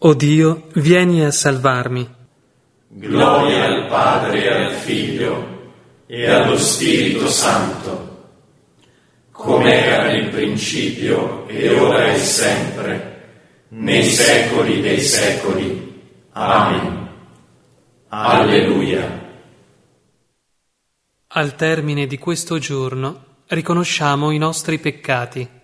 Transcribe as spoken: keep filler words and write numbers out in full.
O Dio, vieni a salvarmi. Gloria al Padre e al Figlio e allo Spirito Santo, come era nel principio e ora e sempre, nei secoli dei secoli. Amen. Alleluia. Al termine di questo giorno riconosciamo i nostri peccati.